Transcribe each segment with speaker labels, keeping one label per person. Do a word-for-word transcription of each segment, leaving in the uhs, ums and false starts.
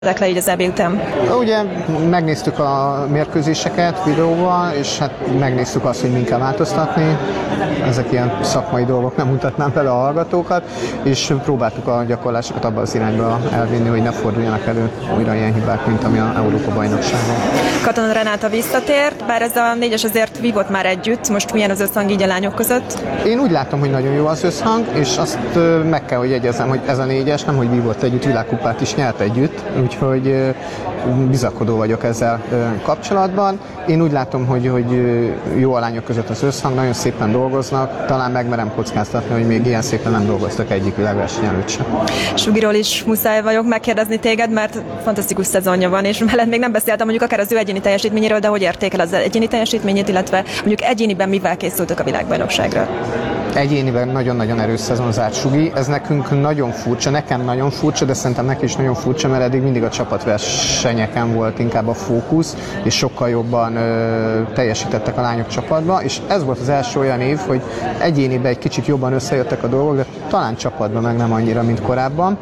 Speaker 1: le így az é bé után?
Speaker 2: Ugye megnéztük a mérkőzéseket videóval, és hát megnéztük azt, hogy min kell változtatni. Ezek ilyen szakmai dolgok, nem mutatnám bele a hallgatókat, és próbáltuk a gyakorlásokat abban az irányba elvinni, hogy ne forduljanak elő újra ilyen hibák, mint ami a Európa-bajnokságon.
Speaker 1: Katona Renáta visszatért, bár ez a négyes azért vívott már együtt, most milyen az összhang így a lányok között?
Speaker 2: Én úgy látom, hogy nagyon jó az összhang, és azt meg kell, hogy jegyezzem, hogy ez a négyes nem, hogy vívott együtt, világkupát is nyert együtt, úgyhogy bizakodó vagyok ezzel kapcsolatban. Én úgy látom, hogy, hogy jó a lányok között az összhang, nagyon szépen dolgoznak, talán megmerem kockáztatni, hogy még ilyen szépen nem dolgoztak egyik világverseny előtt sem.
Speaker 1: Sugiról is muszáj vagyok megkérdezni téged, mert fantasztikus szezonja van, és mellett még nem beszéltem mondjuk akár az ő egyéni teljesítményéről, de hogy értékel az egyéni teljesítményét, illetve mondjuk egyéniben mivel készültök a világbajnokságra?
Speaker 2: Egyéniben nagyon-nagyon erős szezon zárt Sugi. Ez nekünk nagyon furcsa, nekem nagyon furcsa, de szerintem neki is nagyon furcsa, mert eddig mindig a csapatversenyeken volt inkább a fókusz, és sokkal jobban ö, teljesítettek a lányok csapatba, és ez volt az első olyan év, hogy egyéniben egy kicsit jobban összejöttek a dolgok, de talán csapatban meg nem annyira, mint korábban.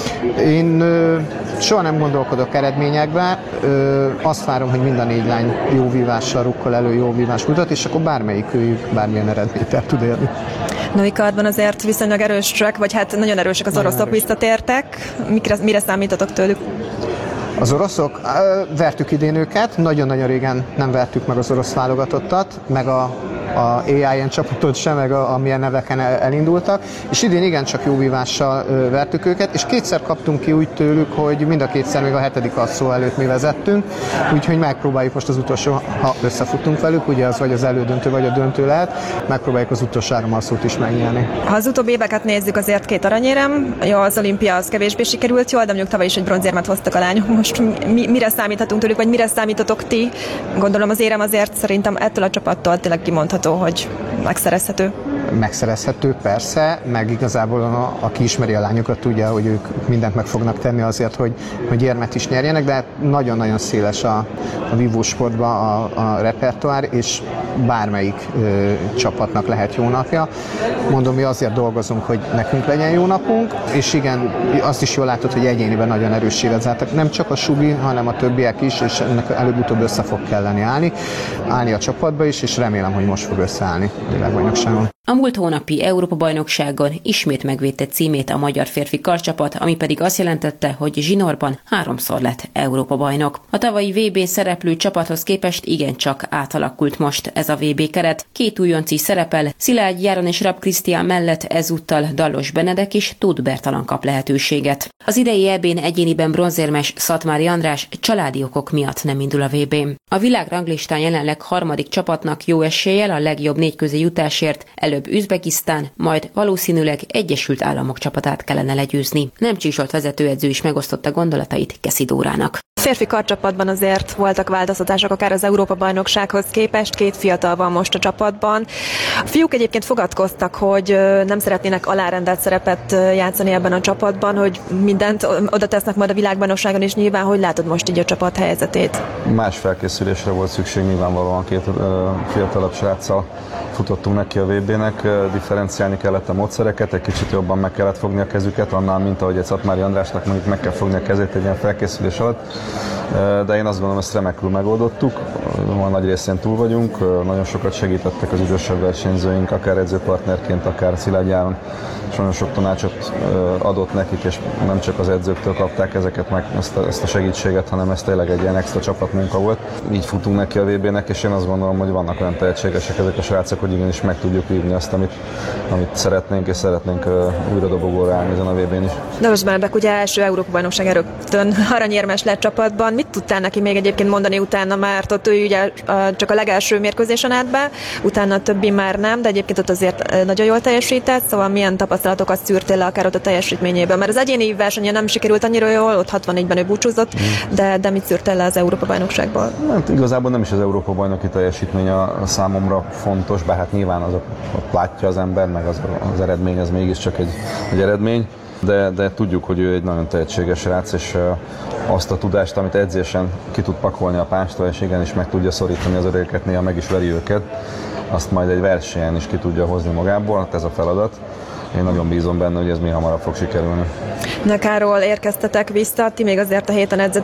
Speaker 2: Én ö, soha nem gondolkodok eredményekbe, ö, azt várom, hogy mind a négy lány jó vívással rukkol elő, jó vívást mutat, és akkor bármelyik őjük bármilyen eredményt el tud érni.
Speaker 1: Női kardban azért viszonylag erősek, vagy hát nagyon erősek az oroszok, visszatértek. Mikre, mire számítotok tőlük?
Speaker 2: Az oroszok? Vertük idén őket, nagyon-nagyon régen nem vertük meg az orosz válogatottat, meg a, a á i en csapatot sem, meg a, amilyen neveken elindultak, és idén igencsak jó vívással vertük őket, és kétszer kaptunk ki úgy tőlük, hogy mind a kétszer még a hetedik asszó előtt mi vezettünk, úgyhogy megpróbáljuk most az utolsó, ha összefutunk velük, ugye az vagy az elődöntő, vagy a döntő lehet, megpróbáljuk az utolsó három asszót is megnyerni.
Speaker 1: Ha az utóbbi éveket nézzük, azért két aranyérem, jó, az olimpia az kevésbé sikerült jól, de mondjuk tavaly is egy bronzérmet hoztak a lányok. Most mi, mire számíthatunk tőlük, vagy mire számítotok ti? Gondolom az érem azért szerintem ettől a csapattól tényleg kimondható, hogy megszerezhető.
Speaker 2: Megszerezhető, persze, meg igazából a, aki ismeri a lányokat, tudja, hogy ők mindent meg fognak tenni azért, hogy, hogy érmet is nyerjenek, de nagyon-nagyon széles a, a vívósportban a, a repertoár, és bármelyik ö, csapatnak lehet jó napja. Mondom, mi azért dolgozunk, hogy nekünk legyen jó napunk, és igen, azt is jól látod, hogy egyéniben nagyon erősséget zártak. Nem csak a Sugi, hanem a többiek is, és ennek előbb-utóbb össze fog kelleni állni, állni a csapatba is, és remélem, hogy most fog összeállni a világbajnokságon.
Speaker 3: A múlt hónapi Európa-bajnokságon ismét megvédte címét a magyar férfi karcsapat, ami pedig azt jelentette, hogy zsinórban háromszor lett Európa-bajnok. A tavalyi vé bén szereplő csapathoz képest igencsak átalakult most ez a vé bé keret. Két újonc is szerepel, Szilágy Járon és Rab Krisztián mellett ezúttal Dallos Benedek és Tóth Bertalan kap lehetőséget. Az idei é bén egyéniben bronzérmes Szatmári András családi okok miatt nem indul a vé bén. A világranglistán jelenleg harmadik csapatnak jó eséllyel a legjobb négy közé jutásért előbb Üzbegisztán, majd valószínűleg Egyesült Államok csapatát kellene legyőzni. Nemcsisolt vezetőedző is megosztotta gondolatait Keszi Dórának.
Speaker 1: Férfi karcsapatban azért voltak változtatások akár az Európa-bajnoksághoz képest, két fiatal van most a csapatban. A fiúk egyébként fogadkoztak, hogy nem szeretnének alárendelt szerepet játszani ebben a csapatban, hogy mindent oda tesznek majd a világbajnokságon, és nyilván, hogy látod most így a csapat helyzetét?
Speaker 4: Más felkészülésre volt szükség, nyilvánvalóan két fiatalabb sráccal futottunk neki a vé bének, differenciálni kellett a módszereket, egy kicsit jobban meg kellett fogni a kezüket, annál, mint ahogy egy Szatmári Andrásnak mondjuk meg kell fogni a kezét egy ilyen felkészülés alatt. De én azt gondolom, ezt remekül megoldottuk, a nagy részén túl vagyunk, nagyon sokat segítettek az idősebb versenyzőink, akár edzőpartnerként, akár Szilágy Járon, és nagyon sok tanácsot adott nekik, és nem csak az edzőktől kapták ezeket meg, ezt a, ezt a segítséget, hanem ez tényleg egy ilyen extra csapatmunka volt. Így futunk neki a vé bének, és én azt gondolom, hogy vannak olyan tehetségesek ezek a srácok, hogy igenis meg tudjuk vívni azt, amit, amit szeretnénk, és szeretnénk újra dobogóra állni ezen a vé bén is.
Speaker 1: Dallos Benedek ugye első Európa-bajnokság rögtön aranyérmes lett csapatban. Mit tudtál neki még egyébként mondani utána, mert ott ő ugye csak a legelső mérkőzésen állt be, utána a többi már nem, de egyébként ott azért nagyon jól teljesített, szóval milyen tapasztalatokat szűrtél le akár ott a teljesítményében? Mert az egyéni versenye nem sikerült annyira jól, ott hatvannégyben ő búcsúzott, mm. de, de mit szűrtél le az Európa-bajnokságból?
Speaker 4: Hát igazából nem is az Európa-bajnoki teljesítmény a számomra fontos, bár hát nyilván az ott látja az ember, meg az, az eredmény, az mégiscsak egy, egy eredmény. De, de tudjuk, hogy ő egy nagyon tehetséges srác, és azt a tudást, amit edzésen ki tud pakolni a pástól, és igenis meg tudja szorítani az öregeket, néha meg is veri őket, azt majd egy versenyen is ki tudja hozni magából, hát ez a feladat. én nagyon bízom benne, hogy ez mi hamarabb fog sikerülni.
Speaker 1: Nekáról érkeztetek vissza, ti még azért a héten edzetek